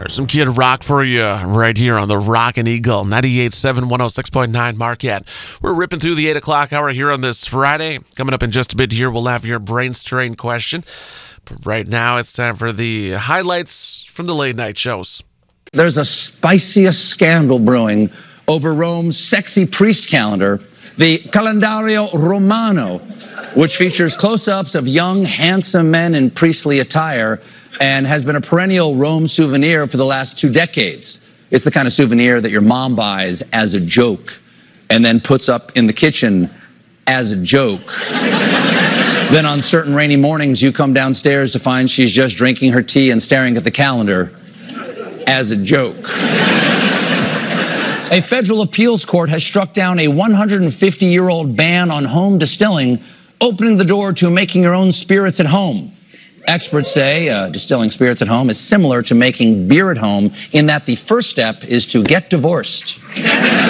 There's some Kid Rock for you right here on the Rockin' Eagle, 98.7, 106.9 Marquette. We're ripping through the 8 o'clock hour here on this Friday. Coming up in just a bit here, we'll have your brain strain question. But right now, it's time for the highlights from the late night shows. There's a spiciest scandal brewing over Rome's sexy priest calendar, the Calendario Romano, which features close-ups of young, handsome men in priestly attire and has been a perennial Rome souvenir for the last 2 decades. It's the kind of souvenir that your mom buys as a joke and then puts up in the kitchen as a joke. Then on certain rainy mornings, you come downstairs to find she's just drinking her tea and staring at the calendar as a joke. A federal appeals court has struck down a 150-year-old ban on home distilling, opening the door to making your own spirits at home. Experts say distilling spirits at home is similar to making beer at home in that the first step is to get divorced.